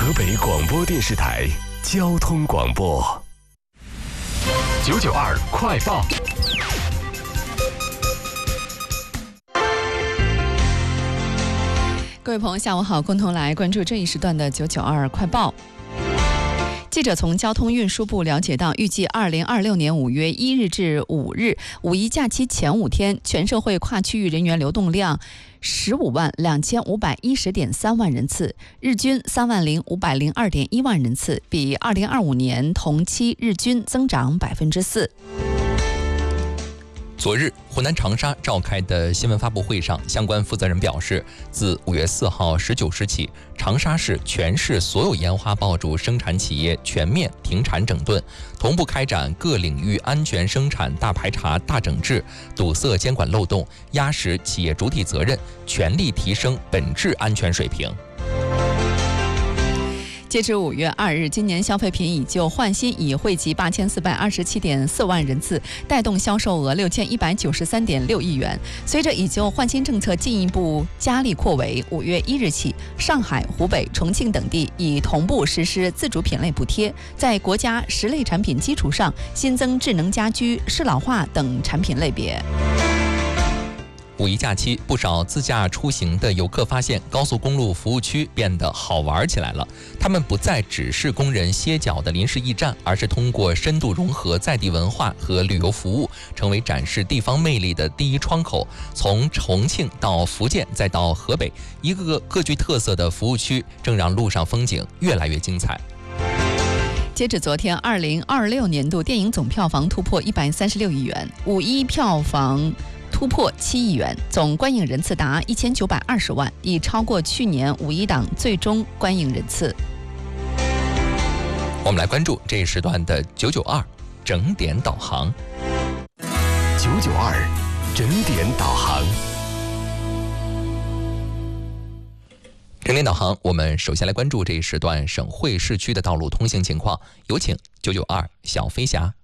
河北广播电视台交通广播992快报。 各位朋友下午好，共同来关注这一时段的992快报。记者从交通运输部了解到，预计2026年5月1日至5日五一假期前5天，全社会跨区域人员流动量152510.3万人次，日均30502.1万人次，比2025年同期日均增长4%。 昨日，湖南长沙召开的新闻发布会上，相关负责人表示，自5月4号19时起，长沙市全市所有烟花爆竹生产企业全面停产整顿，同步开展各领域安全生产大排查、大整治，堵塞监管漏洞，压实企业主体责任，全力提升本质安全水平。 截至5月2日，今年消费品以旧换新已惠及8427.4万人次，带动销售额6193.6亿元。随着以旧换新政策进一步加力扩围，5月1日起，上海、湖北、重庆等地已同步实施自主品类补贴，在国家10类产品基础上，新增智能家居、适老化等产品类别。 五一假期，不少自驾出行的游客发现，高速公路服务区变得好玩起来了。他们不再只是工人歇脚的临时驿站，而是通过深度融合在地文化和旅游服务，成为展示地方魅力的第一窗口。从重庆到福建，再到河北，一个个各具特色的服务区，正让路上风景越来越精彩。 截止昨天，2026年度电影总票房突破136亿元，五一票房突破7亿元，总观影人次达1920万，已超过去年五一档最终观影人次。 我们来关注这一时段的992整点导航。 992整点导航。 整点导航，我们首先来关注这一时段省会市区的道路通行情况，有请992小飞侠。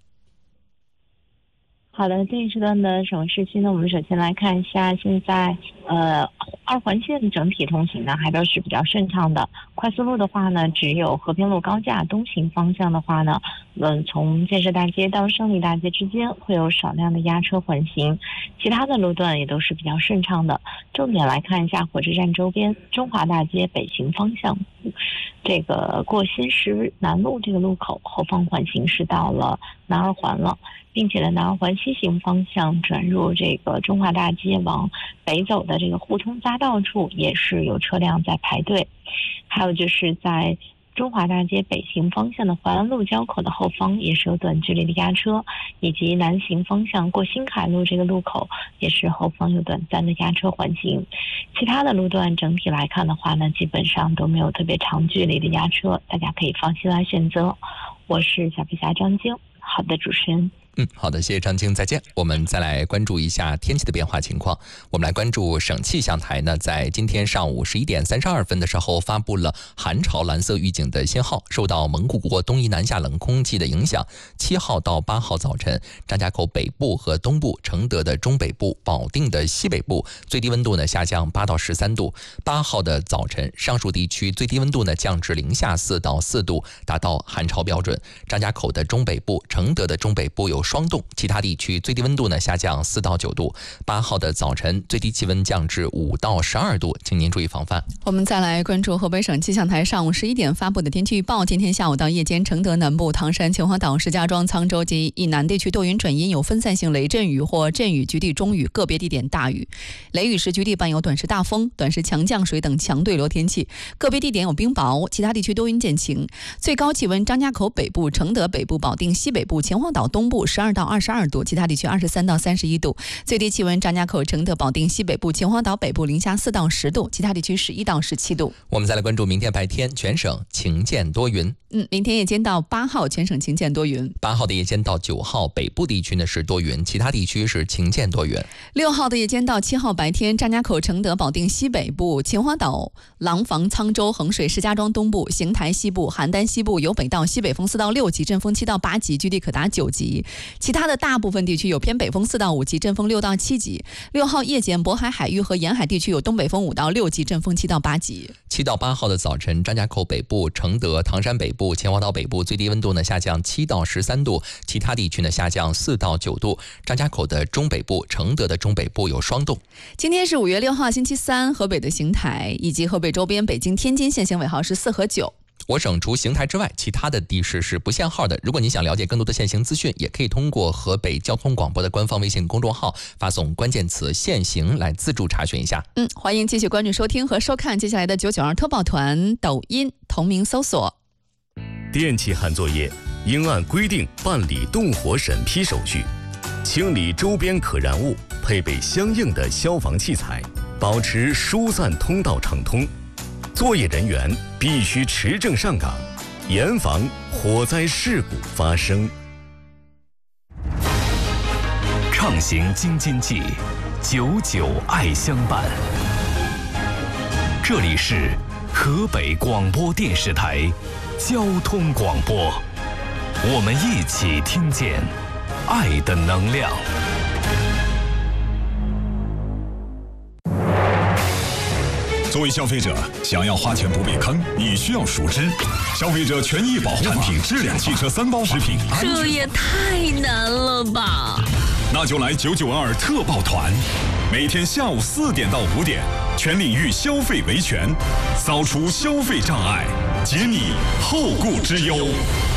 好的，这一时段的省市区呢，我们首先来看一下现在二环线整体通行呢还都是比较顺畅的。快速路的话呢，只有和平路高架东行方向的话呢，从建设大街到胜利大街之间会有少量的压车缓行，其他的路段也都是比较顺畅的。重点来看一下火车站周边中华大街北行方向，这个过新石南路这个路口后方缓行是到了南二环了，并且呢南二环西行方向转入这个中华大街往北走的这个互通匝道处也是有车辆在排队。还有就是在中华大街北行方向的淮安路交口的后方也是有短距离的压车，以及南行方向过新凯路这个路口也是后方有短暂的压车缓行。其他的路段整体来看的话呢，基本上都没有特别长距离的压车，大家可以放心来选择。我是小飞侠张晶。好的，主持人。 好的，谢谢张晶，再见。我们再来关注一下天气的变化情况。我们来关注省气象台呢，在今天上午11点32分的时候发布了寒潮蓝色预警的信号。受到蒙古国东移南下冷空气的影响，7号到8号早晨，张家口北部和东部、承德的中北部、保定的西北部最低温度呢下降8到13度。8号的早晨，上述地区最低温度呢降至零下4到4度，达到寒潮标准。张家口的中北部、承德的中北部有霜冻，其他地区最低温度呢下降4到9度。8号的早晨最低气温降至5到12度，请您注意防范。 我们再来关注河北省气象台上午11点发布的天气预报。今天下午到夜间，承德南部、唐山、秦皇岛、石家庄、沧州及以南地区多云转阴，有分散性雷阵雨或阵雨，局地中雨，个别地点大雨。雷雨时局地伴有短时大风、短时强降水等强对流天气，个别地点有冰雹，其他地区多云见晴。最高气温，张家口北部、承德北部、保定西北部、秦皇岛东部12到22度，其他地区23到31度。最低气温，张家口、承德、保定西北部、秦皇岛北部零下4到10度，其他地区11到17度。 我们再来关注明天白天，全省晴间多云。 明天夜间到8号全省晴间多云。 8号的夜间到9号北部地区呢是多云，其他地区是晴间多云。 6号的夜间到7号白天，张家口、承德、保定西北部、秦皇岛、廊坊、沧州、衡水、石家庄东部、邢台西部、邯郸西部有北到西北风4到6级，阵风7到8级，局地可达9级。 其他的大部分地区有偏北风4到5级，阵风6到7级。6号夜间，渤海海域和沿海地区有东北风5到6级，阵风7到8级。 7到8号的早晨，张家口北部、承德、唐山北部、秦皇岛北部最低温度呢下降7到13度，其他地区呢下降4到9度。张家口的中北部、承德的中北部有霜冻。 今天是5月6号星期三，河北的邢台以及河北周边北京、天津限行尾号是4和9。 我省除邢台之外，其他的地市是不限号的。如果你想了解更多的限行资讯，也可以通过河北交通广播的官方微信公众号发送关键词限行来自助查询一下。 欢迎继续关注收听和收看接下来的992特报团，抖音同名搜索。 电气焊作业应按规定办理动火审批手续，清理周边可燃物，配备相应的消防器材，保持疏散通道畅通。作业人员必须持证上岗，严防火灾事故发生。 畅行京津冀，99爱相伴。这里是河北广播电视台交通广播，我们一起听见爱的能量。 作为消费者，想要花钱不被坑，你需要熟知消费者权益保护产品质量、汽车3包食品安全。 这也太难了吧！ 那就来992特报团，每天下午4点到5点，全领域消费维权，扫除消费障碍，解你后顾之忧。